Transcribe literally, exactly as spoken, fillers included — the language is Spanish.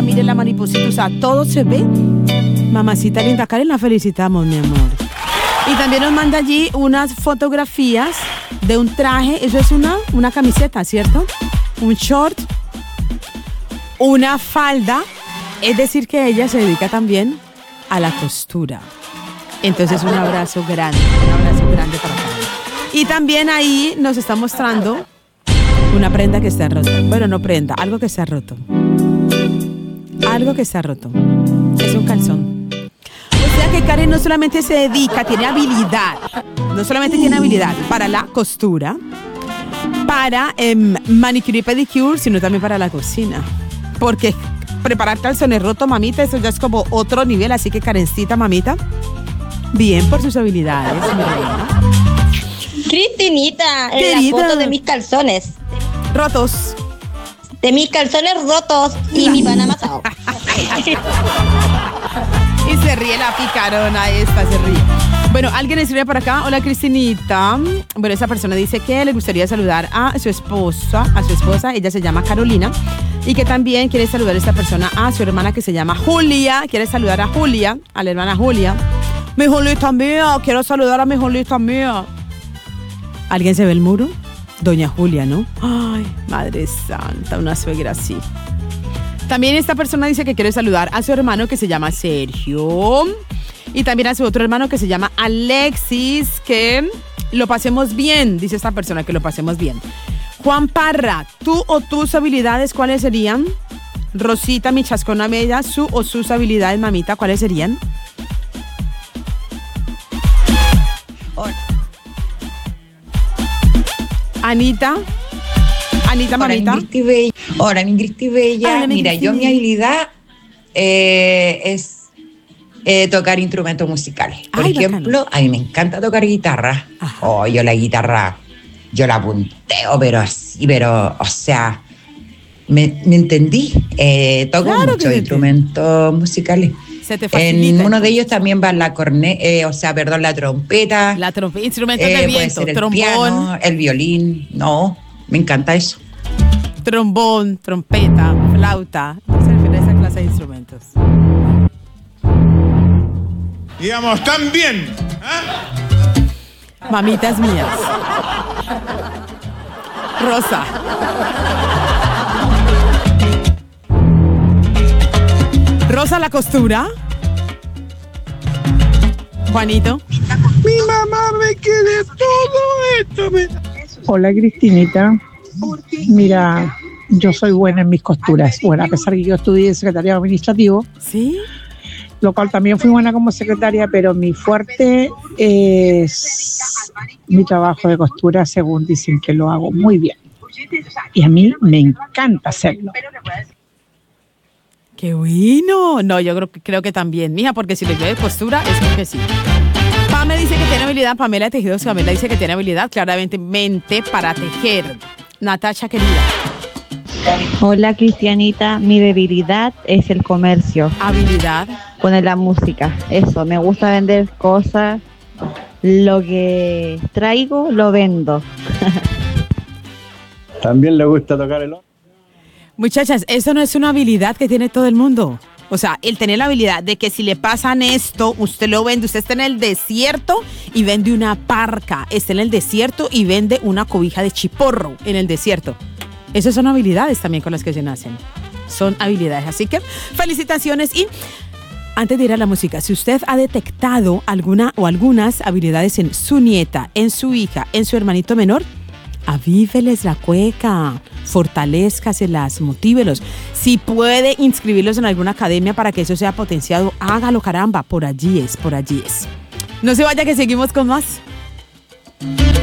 mire la mariposita, o sea, todo se ve. Mamacita linda, Karen, la felicitamos, mi amor. Y también nos manda allí unas fotografías de un traje, eso es una, una camiseta, ¿cierto? Un short, una falda, es decir que ella se dedica también a la costura. Entonces un abrazo grande, un abrazo grande para Karen. Y también ahí nos está mostrando una prenda que está rota. Bueno, no prenda, algo que está roto. Algo que está roto. Es un calzón. O sea que Karen no solamente se dedica, tiene habilidad. No solamente tiene habilidad para la costura, para eh, manicure y pedicure, sino también para la cocina. Porque preparar calzones rotos, mamita, eso ya es como otro nivel. Así que Karencita, mamita, bien por sus habilidades, mi reina. Cristinita, en Querida. la foto de mis calzones. Rotos. De mis calzones rotos y mi pan amasado. Y se ríe la picarona esta, se ríe. Bueno, alguien escribe por acá. Hola, Cristinita. Bueno, esa persona dice que le gustaría saludar a su esposa, a su esposa, ella se llama Carolina, y que también quiere saludar a esta persona a su hermana que se llama Julia. Quiere saludar a Julia, a la hermana Julia. Mi Julita mía, quiero saludar a mi Julita mía. ¿Alguien se ve el muro? Doña Julia, ¿no? Ay, madre santa, una suegra así. También esta persona dice que quiere saludar a su hermano que se llama Sergio. Y también a su otro hermano que se llama Alexis. Que lo pasemos bien, dice esta persona, que lo pasemos bien. Juan Parra, ¿tú o tus habilidades cuáles serían? Rosita, mi chascona bella, su o sus habilidades, mamita, ¿cuáles serían? Hola. Anita. Anita, mamita. Hola, mi Cristi Bella. Hola, mi Cristi Bella. Hola, mi Mira, Cristi. yo mi habilidad eh, es eh, tocar instrumentos musicales. Por Ay, ejemplo, bacano. a mí me encanta tocar guitarra. Ajá. Oh, yo la guitarra, yo la punteo, pero así, pero, o sea, me, me entendí. Eh, toco Claro que muchos te instrumentos musicales. Se te facilita. En uno de ellos también va la corneta, eh, o sea, perdón, la trompeta. La trompeta, instrumentos eh, de puede viento, ser el trombón, piano, el violín. No, me encanta eso. trombón, trompeta, flauta. No se refiere a esa clase de instrumentos. Digamos, tan bien. ¿Ah? Mamitas mías. Rosa. Rosa, la costura. Juanito. Mi mamá me quiere todo esto. Me... Hola, Cristinita. Mira, yo soy buena en mis costuras. Bueno, a pesar que yo estudié secretariado administrativo, ¿Sí? lo cual también fui buena como secretaria, pero mi fuerte es mi trabajo de costura, según dicen que lo hago muy bien. Y a mí me encanta hacerlo. ¡Qué bueno! No, yo creo, creo que también, mija, porque si le de costura, es porque sí. Pame dice que tiene habilidad, Pamela de Tejidos, Pamela dice que tiene habilidad claramente mente para tejer. Natasha, querida. Hola, Cristianita, mi debilidad es el comercio, Habilidad. poner la música, eso, me gusta vender cosas, lo que traigo lo vendo. También le gusta tocar el órgano. Muchachas, eso no es una habilidad que tiene todo el mundo. O sea, el tener la habilidad de que si le pasan esto, usted lo vende. Usted está en el desierto y vende una parca. Está en el desierto y vende una cobija de chiporro en el desierto. Esas son habilidades también con las que se nacen. Son habilidades. Así que felicitaciones. Y antes de ir a la música, si usted ha detectado alguna o algunas habilidades en su nieta, en su hija, en su hermanito menor, avíveles la cueca, fortalézcaselas, motívelos. Si puede inscribirlos en alguna academia para que eso sea potenciado, hágalo, caramba. Por allí es, por allí es. No se vaya que seguimos con más.